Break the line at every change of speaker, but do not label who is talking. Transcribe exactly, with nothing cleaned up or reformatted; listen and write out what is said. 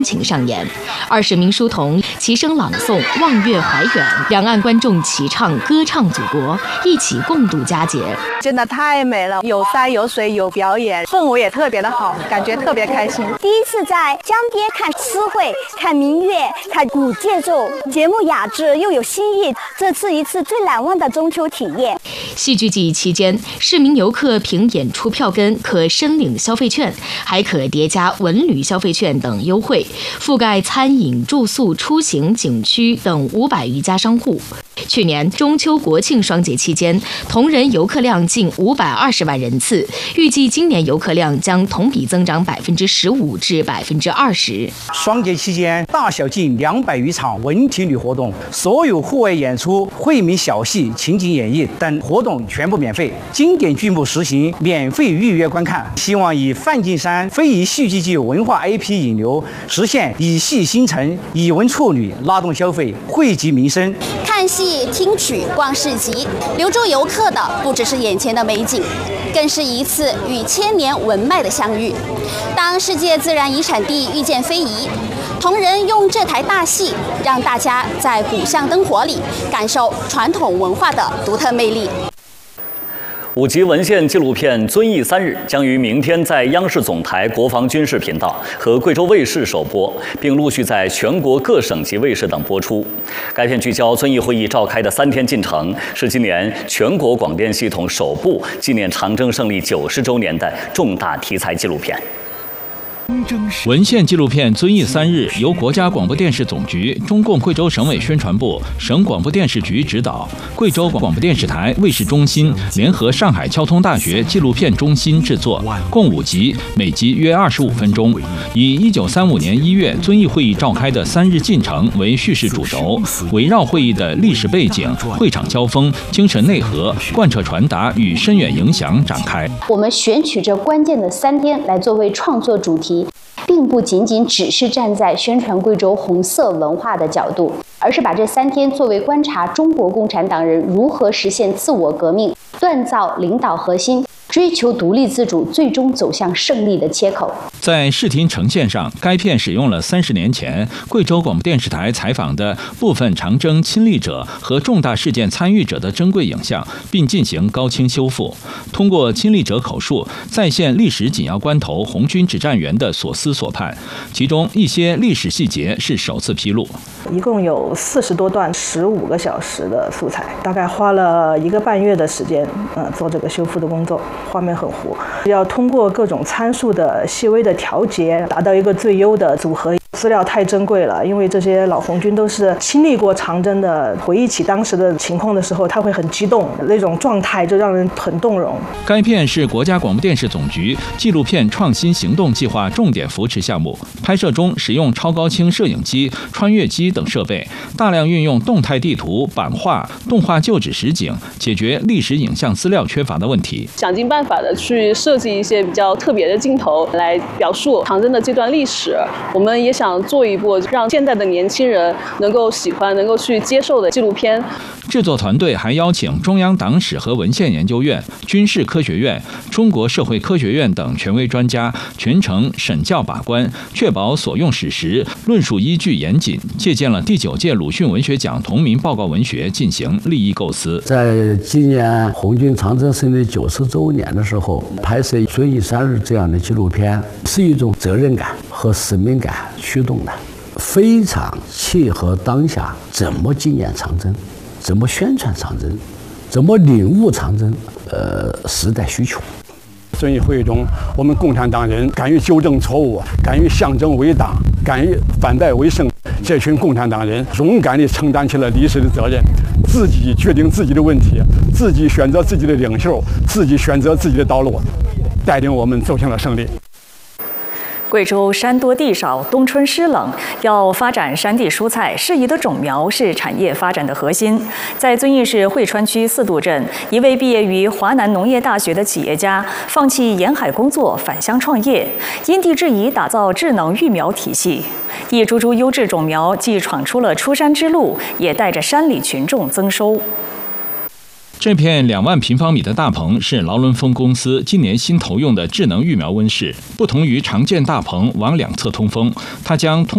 情上演，二十名书童齐声朗诵《望月怀远》，两岸观众齐唱歌唱祖国，一起共度佳节。
真的太美了，有山有水有表演，氛围也特别的好，感觉特别开心。
第一次在江边看诗会、看民乐、看古节奏，节目雅致又有新意，这是一次最难忘的中秋体验。
戏剧季期间，市民游客凭演出票根可申领消费券，还可叠加文旅消费券等优惠，覆盖餐饮、住宿、出行、景区等五百余家商户。去年中秋国庆双节期间，同仁游客量近五百二十万人次，预计今年游客量将同比增长百分之十五至百分之二十。
双节期间，大小近两百余场文体旅活动，所有户外演出、惠民小戏、情景演绎等活动全部免费，经典剧目实行免费预约观看。希望以范进山非遗戏剧季文化 I P 引流，实现以戏兴城、以文促旅，拉动消费，惠及民生。
看戏、听曲、逛市集，留住游客的不只是眼前的美景，更是一次与千年文脉的相遇。当世界自然遗产地遇见非遗，同仁用这台大戏，让大家在古巷灯火里感受传统文化的独特魅力。
五集文献纪录片《遵义三日》将于明天在央视总台国防军事频道和贵州卫视首播，并陆续在全国各省级卫视等播出。该片聚焦遵义会议召开的三天进程，是今年全国广电系统首部纪念长征胜利九十周年的重大题材纪录片。
文献纪录片《遵义三日》由国家广播电视总局、中共贵州省委宣传部、省广播电视局指导，贵州广播电视台卫视中心联合上海交通大学纪录片中心制作，共五集，每集约二十五分钟，以一九三五年一月遵义会议召开的三日进程为叙事主轴，围绕会议的历史背景、会场交锋、精神内核、贯彻传达与深远影响展开。
我们选取这关键的三天来作为创作主题，并不仅仅只是站在宣传贵州红色文化的角度，而是把这三天作为观察中国共产党人如何实现自我革命、锻造领导核心、追求独立自主，最终走向胜利的切口。
在视听呈现上，该片使用了三十年前贵州广播电视台采访的部分长征亲历者和重大事件参与者的珍贵影像，并进行高清修复。通过亲历者口述，再现历史紧要关头红军指战员的所思所盼，其中一些历史细节是首次披露。
一共有四十多段，十五个小时的素材，大概花了一个半月的时间，嗯、呃，做这个修复的工作。画面很糊，要通过各种参数的细微的调节，达到一个最优的组合。资料太珍贵了，因为这些老红军都是经历过长征的，回忆起当时的情况的时候，他会很激动，那种状态就让人很动容。
该片是国家广播电视总局纪录片创新行动计划重点扶持项目，拍摄中使用超高清摄影机、穿越机等设备，大量运用动态地图、版画、动画旧址实景，解决历史影像资料缺乏的问题。
想尽办法的去设计一些比较特别的镜头来表述长征的这段历史，我们也想做一部让现在的年轻人能够喜欢、能够去接受的纪录片。
制作团队还邀请中央党史和文献研究院、军事科学院、中国社会科学院等权威专家，全程审校把关，确保所用史实、论述依据严谨，借鉴了第九届鲁迅文学奖同名报告文学进行立意构思。
在今年红军长征胜利九十周年的时候，拍摄《遵义三日》这样的纪录片，是一种责任感和使命感驱动的，非常契合当下怎么纪念长征、怎么宣传长征、怎么领悟长征，呃，时代需求。
遵义会议中，我们共产党人敢于纠正错误，敢于象征伟大，敢于反败为胜。这群共产党人勇敢地承担起了历史的责任，自己决定自己的问题，自己选择自己的领袖，自己选择自己的道路，带领我们走向了胜利。
贵州山多地少，冬春湿冷，要发展山地蔬菜，适宜的种苗是产业发展的核心。在遵义市汇川区四渡镇，一位毕业于华南农业大学的企业家，放弃沿海工作，返乡创业，因地制宜打造智能育苗体系。一株株优质种苗既闯出了出山之路，也带着山里群众增收。
这片两万平方米的大棚是劳伦风公司今年新投用的智能育苗温室，不同于常见大棚往两侧通风，它将通